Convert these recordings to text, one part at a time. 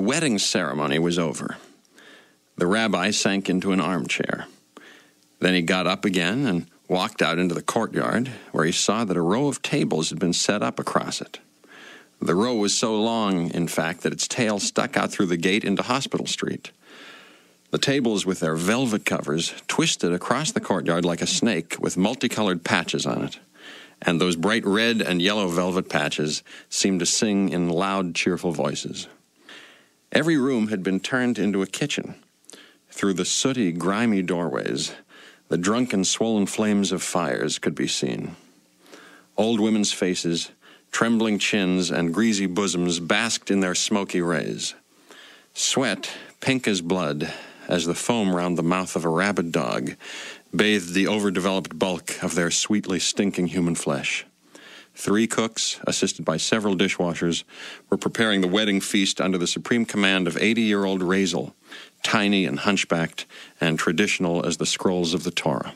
wedding ceremony was over. The rabbi sank into an armchair. Then he got up again and walked out into the courtyard, where he saw that a row of tables had been set up across it. The row was so long, in fact, that its tail stuck out through the gate into Hospital Street. The tables, with their velvet covers, twisted across the courtyard like a snake with multicolored patches on it, and those bright red and yellow velvet patches seemed to sing in loud, cheerful voices. Every room had been turned into a kitchen. Through the sooty, grimy doorways, the drunken, swollen flames of fires could be seen. Old women's faces, trembling chins, and greasy bosoms basked in their smoky rays. Sweat, pink as blood, as the foam round the mouth of a rabid dog, bathed the overdeveloped bulk of their sweetly stinking human flesh. 3 cooks, assisted by several dishwashers, were preparing the wedding feast under the supreme command of 80-year-old Razel, tiny and hunchbacked and traditional as the scrolls of the Torah.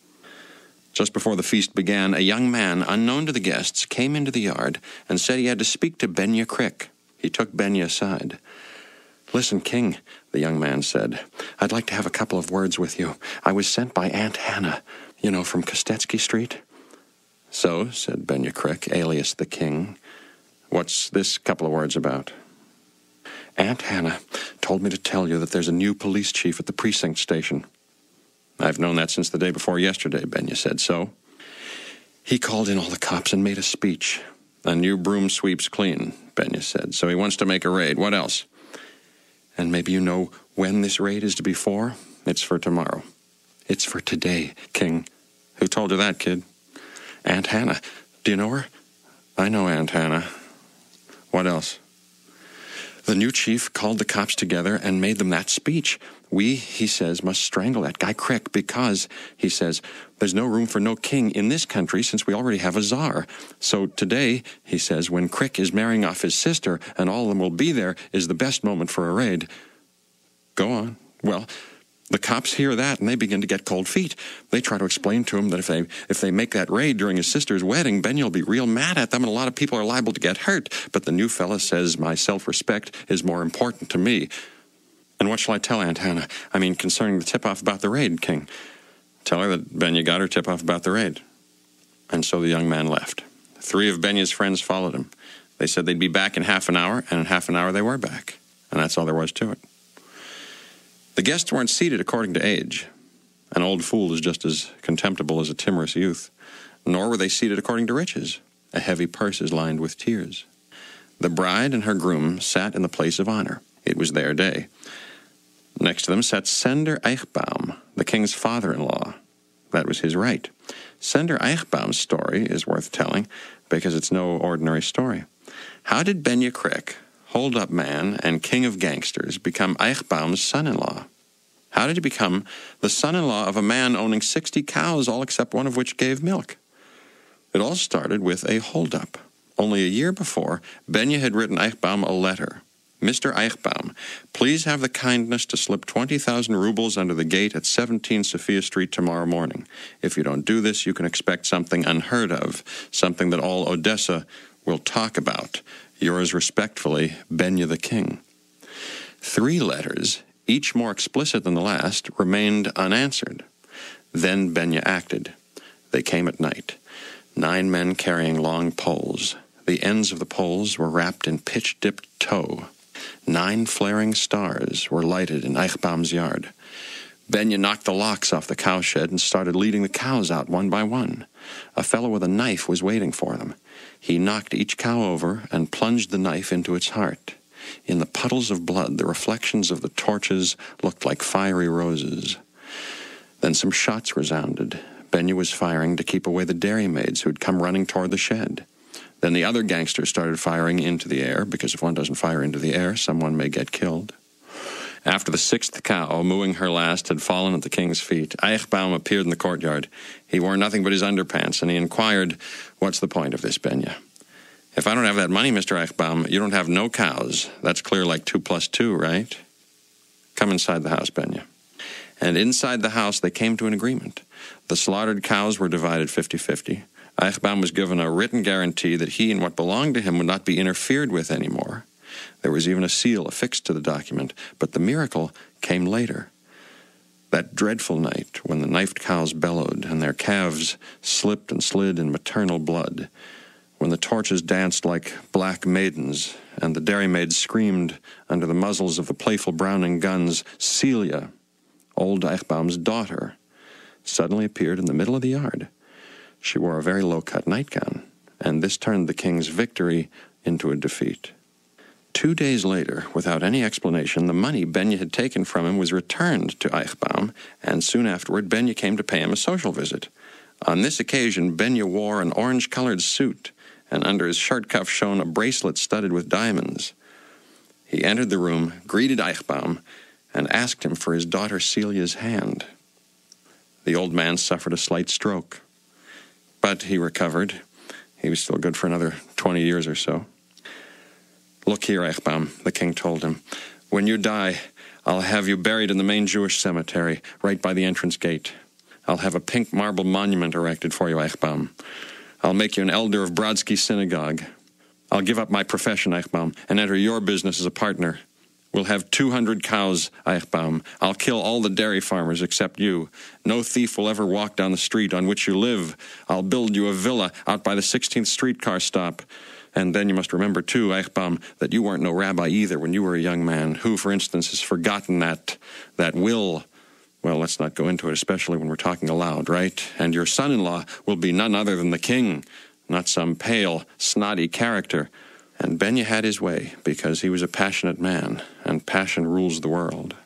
Just before the feast began, a young man, unknown to the guests, came into the yard and said he had to speak to Benya Crick. He took Benya aside. "Listen, King," the young man said, "I'd like to have a couple of words with you. I was sent by Aunt Hannah, from Kostetsky Street." "So," said Benya Crick, alias the King, "what's this couple of words about?" "Aunt Hannah told me to tell you that there's a new police chief at the precinct station." "I've known that since the day before yesterday," Benya said. "So?" "He called in all the cops and made a speech." "A new broom sweeps clean," Benya said. "So he wants to make a raid. What else?" "And maybe you know when this raid is to be for?" "It's for tomorrow." "It's for today, King." "Who told you that, kid?" "Aunt Hannah. Do you know her?" "I know Aunt Hannah. What else?" "The new chief called the cops together and made them that speech. We, he says, must strangle that guy Crick because, he says, there's no room for no king in this country since we already have a czar. So today, he says, when Crick is marrying off his sister and all of them will be there, is the best moment for a raid." "Go on." "Well, the cops hear that and they begin to get cold feet. They try to explain to him that if they make that raid during his sister's wedding, Benya will be real mad at them and a lot of people are liable to get hurt. But the new fella says my self-respect is more important to me." "And what shall I tell Aunt Hannah? Concerning the tip-off about the raid, King?" "Tell her that Benya got her tip-off about the raid." And so the young man left. 3 of Benya's friends followed him. They said they'd be back in half an hour, and in half an hour they were back. And that's all there was to it. The guests weren't seated according to age. An old fool is just as contemptible as a timorous youth. Nor were they seated according to riches. A heavy purse is lined with tears. The bride and her groom sat in the place of honor. It was their day. Next to them sat Sender Eichbaum, the king's father-in-law. That was his right. Sender Eichbaum's story is worth telling because it's no ordinary story. How did Benya Crick, hold-up man and king of gangsters, become Eichbaum's son-in-law? How did he become the son-in-law of a man owning 60 cows, all except one of which gave milk? It all started with a hold-up. Only a year before, Benya had written Eichbaum a letter. "Mr. Eichbaum, please have the kindness to slip 20,000 rubles under the gate at 17 Sophia Street tomorrow morning. If you don't do this, you can expect something unheard of, something that all Odessa will talk about. Yours respectfully, Benya the King." 3 letters, each more explicit than the last, remained unanswered. Then Benya acted. They came at night. 9 men carrying long poles. The ends of the poles were wrapped in pitch-dipped tow. 9 flaring stars were lighted in Eichbaum's yard. Benya knocked the locks off the cowshed and started leading the cows out one by one. A fellow with a knife was waiting for them. He knocked each cow over and plunged the knife into its heart. In the puddles of blood, the reflections of the torches looked like fiery roses. Then some shots resounded. Benya was firing to keep away the dairymaids who had come running toward the shed. Then the other gangsters started firing into the air, because if one doesn't fire into the air, someone may get killed. After the 6th cow, mooing her last, had fallen at the king's feet, Eichbaum appeared in the courtyard. He wore nothing but his underpants, and he inquired, "What's the point of this, Benya?" "If I don't have that money, Mr. Eichbaum, you don't have no cows. That's clear like 2 plus 2, right?" "Come inside the house, Benya." And inside the house they came to an agreement. The slaughtered cows were divided 50-50. Eichbaum was given a written guarantee that he and what belonged to him would not be interfered with anymore. There was even a seal affixed to the document, but the miracle came later. That dreadful night when the knifed cows bellowed and their calves slipped and slid in maternal blood, when the torches danced like black maidens and the dairymaids screamed under the muzzles of the playful Browning guns, Celia, old Eichbaum's daughter, suddenly appeared in the middle of the yard. She wore a very low-cut nightgown, and this turned the king's victory into a defeat. 2 days later, without any explanation, the money Benya had taken from him was returned to Eichbaum, and soon afterward Benya came to pay him a social visit. On this occasion, Benya wore an orange-colored suit, and under his shirt cuff shone a bracelet studded with diamonds. He entered the room, greeted Eichbaum, and asked him for his daughter Celia's hand. The old man suffered a slight stroke, but he recovered. He was still good for another 20 years or so. "Look here, Eichbaum," the king told him. "When you die, I'll have you buried in the main Jewish cemetery, right by the entrance gate. I'll have a pink marble monument erected for you, Eichbaum. I'll make you an elder of Brodsky Synagogue. I'll give up my profession, Eichbaum, and enter your business as a partner. We'll have 200 cows, Eichbaum. I'll kill all the dairy farmers except you. No thief will ever walk down the street on which you live. I'll build you a villa out by the 16th streetcar stop. And then you must remember, too, Eichbaum, that you weren't no rabbi either when you were a young man. Who, for instance, has forgotten that will? Well, let's not go into it, especially when we're talking aloud, right? And your son-in-law will be none other than the king, not some pale, snotty character." And Benya had his way, because he was a passionate man, and passion rules the world.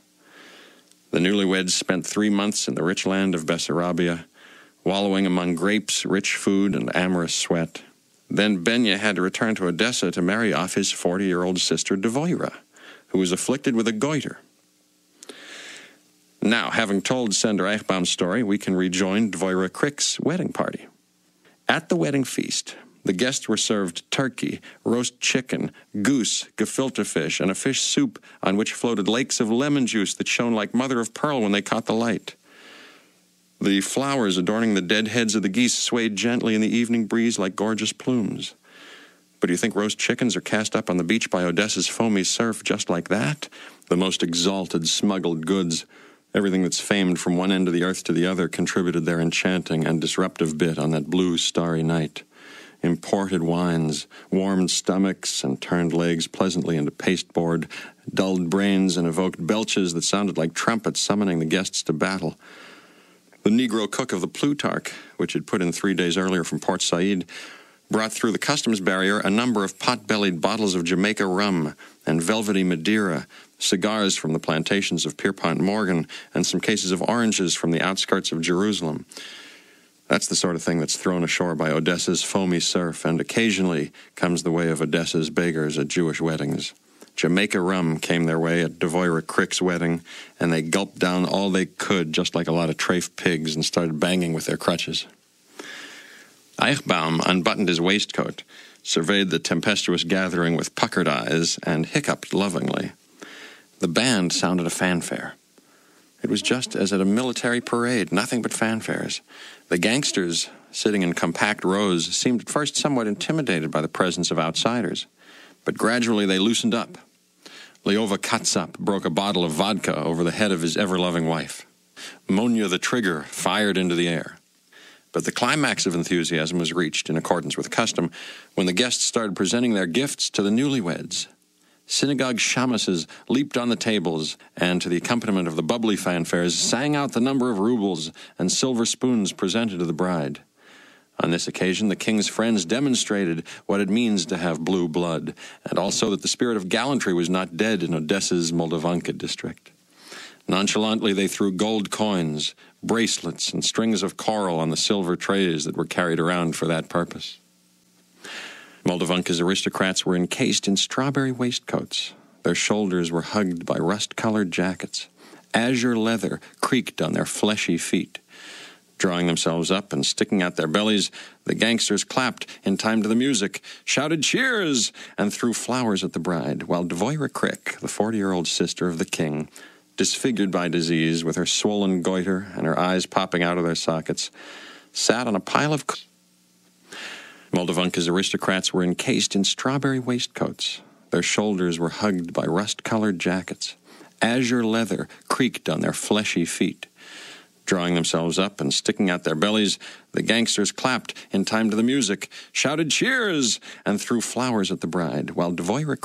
The newlyweds spent 3 months in the rich land of Bessarabia, wallowing among grapes, rich food, and amorous sweat. Then Benya had to return to Odessa to marry off his 40-year-old sister Dvoira, who was afflicted with a goiter. Now, having told Sender Eichbaum's story, we can rejoin Dvoira Crick's wedding party. At the wedding feast, the guests were served turkey, roast chicken, goose, gefilte fish, and a fish soup on which floated lakes of lemon juice that shone like mother of pearl when they caught the light. The flowers adorning the dead heads of the geese swayed gently in the evening breeze like gorgeous plumes. But do you think roast chickens are cast up on the beach by Odessa's foamy surf just like that? The most exalted smuggled goods, everything that's famed from one end of the earth to the other, contributed their enchanting and disruptive bit on that blue, starry night. Imported wines warmed stomachs and turned legs pleasantly into pasteboard, dulled brains and evoked belches that sounded like trumpets summoning the guests to battle. The Negro cook of the Plutarch, which had put in 3 days earlier from Port Said, brought through the customs barrier a number of pot-bellied bottles of Jamaica rum and velvety Madeira, cigars from the plantations of Pierpont Morgan, and some cases of oranges from the outskirts of Jerusalem. That's the sort of thing that's thrown ashore by Odessa's foamy surf, and occasionally comes the way of Odessa's beggars at Jewish weddings. Jamaica rum came their way at Dvoira Crick's wedding, and they gulped down all they could, just like a lot of trafe pigs, and started banging with their crutches. Eichbaum unbuttoned his waistcoat, surveyed the tempestuous gathering with puckered eyes, and hiccuped lovingly. The band sounded a fanfare. It was just as at a military parade, nothing but fanfares. The gangsters, sitting in compact rows, seemed at first somewhat intimidated by the presence of outsiders, but gradually they loosened up. Leova Katsap broke a bottle of vodka over the head of his ever-loving wife. Monia the Trigger fired into the air. But the climax of enthusiasm was reached, in accordance with custom, when the guests started presenting their gifts to the newlyweds. Synagogue shamases leaped on the tables, and to the accompaniment of the bubbly fanfares, sang out the number of rubles and silver spoons presented to the bride. On this occasion, the king's friends demonstrated what it means to have blue blood, and also that the spirit of gallantry was not dead in Odessa's Moldovanka district. Nonchalantly, they threw gold coins, bracelets, and strings of coral on the silver trays that were carried around for that purpose. Moldovanka's aristocrats were encased in strawberry waistcoats. Their shoulders were hugged by rust-colored jackets. Azure leather creaked on their fleshy feet. Drawing themselves up and sticking out their bellies, the gangsters clapped in time to the music, shouted cheers, and threw flowers at the bride, while Dvoira Crick, the 40-year-old sister of the king, disfigured by disease, with her swollen goiter and her eyes popping out of their sockets, sat on a pile of... Moldovanka's aristocrats were encased in strawberry waistcoats. Their shoulders were hugged by rust-colored jackets. Azure leather creaked on their fleshy feet. Drawing themselves up and sticking out their bellies, the gangsters clapped in time to the music, shouted cheers, and threw flowers at the bride, while Dvorak